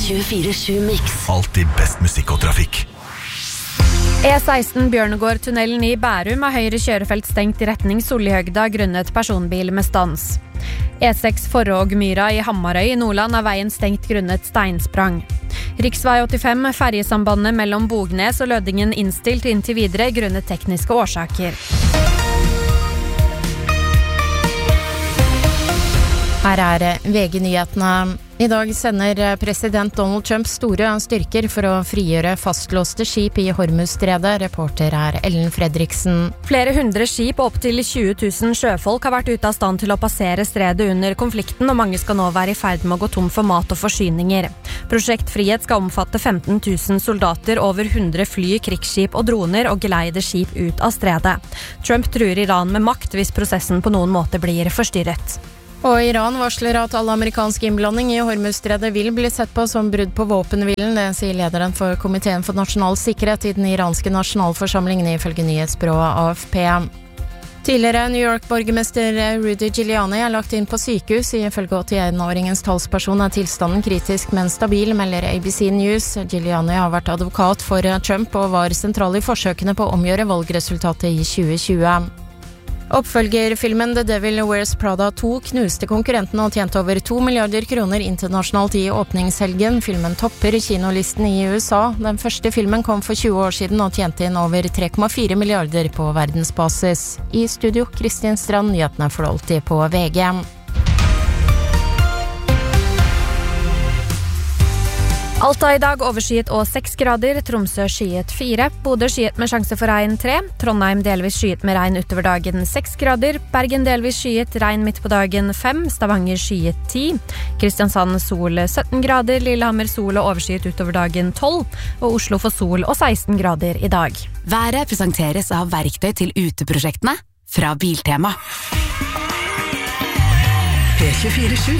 24/7 Mix. Alltid best musikk og trafikk. E16 Bjørnegårdtunnelen i Bærum har høyre kjørefelt stengt i retning Sollihøgda grunnet personbil med stans. E6 Forrågmyra i Hamarøy i Nordland er veien stengt grunnet steinsprang. Riksvei 85 ferjesambandet mellom Bognes og Lødingen innstilt inntil videre grunnet tekniske årsaker. Her er VG-nyhetene. I dag sender president Donald Trump store styrker for å frigjøre fastlåste skip i Hormuzstredet. Reporter er Ellen Fredriksen. Flere hundre skip og opp til 20 000 sjøfolk har vært ute av stand til å passere stredet under konflikten, og mange skal nå være i ferd med å gå tom for mat og forsyninger. Prosjekt Frihet skal omfatte 15 000 soldater, over 100 fly, krigsskip og droner, og geleide skip ut av stredet. Trump truer Iran med makt hvis prosessen på noen måte blir forstyrret. Og Iran varsler at all amerikansk innblanding i Hormuzstredet vil bli sett på som brudd på våpenhvilen. Det sier lederen for Komiteen for nasjonal sikkerhet i den iranske nasjonalforsamlingen ifølge nyhetsbyrået AFP. Tidligere New York-borgermester Rudy Giuliani er lagt inn på sykehus. Ifølge 81-åringens talsperson er tilstanden kritisk, men stabil, melder ABC News. Giuliani har vært advokat for Trump og var sentral i forsøkene på å omgjøre valgresultatet i 2020. Oppfølgerfilmen The Devil Wears Prada 2 knuste konkurrentene og tjente over 2 milliarder kroner internasjonalt i åpningshelgen. Filmen topper kinolisten i USA. Den første filmen kom for 20 år siden og tjente inn over 3,4 milliarder på verdensbasis. I studio, Kristin Strand, nyhetene får du alltid på VG. Alta i dag overskyet og 6 grader, Tromsø skyet 4, Bodø skyet med sjanse for regn 3, Trondheim delvis skyet med regn utover dagen 6 grader, Bergen delvis skyet, regn midt på dagen 5, Stavanger skyet 10, Kristiansand sol 17 grader, Lillehammer sol og overskyet utover dagen 12, og Oslo får sol og 16 grader i dag. Været presenteres av verktøy til uteprosjektene fra Biltema. P24/7